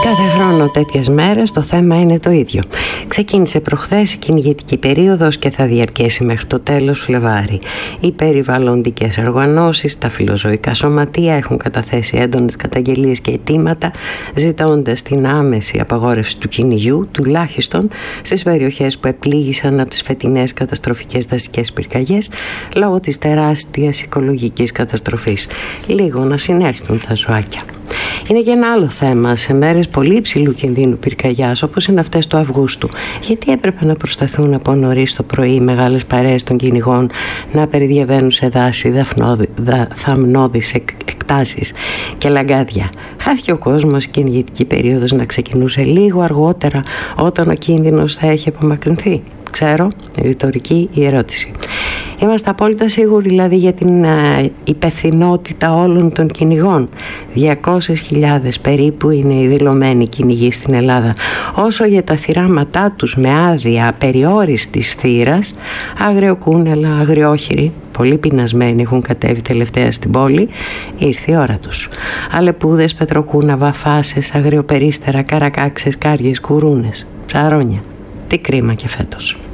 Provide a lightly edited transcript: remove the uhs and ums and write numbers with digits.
Κάθε χρόνο τέτοιες μέρες το θέμα είναι το ίδιο. Ξεκίνησε προχθές η κυνηγετική περίοδος και θα διαρκέσει μέχρι το τέλος Φλεβάρι. Οι περιβαλλοντικές οργανώσεις, τα φιλοζωικά σωματεία έχουν καταθέσει έντονες καταγγελίες και αιτήματα ζητώντας την άμεση απαγόρευση του κυνηγιού, τουλάχιστον στις περιοχές που επλήγησαν από τις φετινές καταστροφικές δασικές πυρκαγιές λόγω της τεράστιας οικολογικής καταστροφής. Λίγο να συνέλθουν τα ζωάκια. Είναι και ένα άλλο θέμα σε μέρες πολύ υψηλού κινδύνου πυρκαγιάς όπως είναι αυτές του Αυγούστου. Γιατί έπρεπε να προσταθούν από νωρίς το πρωί οι μεγάλες παρέες των κυνηγών να περιδιαβαίνουν σε δάση, θαμνώδεις εκτάσεις και λαγκάδια. Χάθηκε ο κόσμος η κυνηγητική περίοδος να ξεκινούσε λίγο αργότερα όταν ο κίνδυνος θα έχει απομακρυνθεί. Ξέρω, ρητορική η ερώτηση. Είμαστε απόλυτα σίγουροι δηλαδή για την υπευθυνότητα όλων των κυνηγών. 200.000 περίπου είναι οι δηλωμένοι κυνηγοί στην Ελλάδα. Όσο για τα θυράματά τους με άδεια απεριόριστης θύρας, αγριοκούνελα, αγριόχειροι, πολύ πεινασμένοι έχουν κατέβει τελευταία στην πόλη, ήρθε η ώρα τους. Αλεπούδες, πετροκούναβα, φάσες, αγριοπερίστερα, καρακάξες, κάριες, κουρούνες, ψαρόνια. Τι κρίμα και φέτος.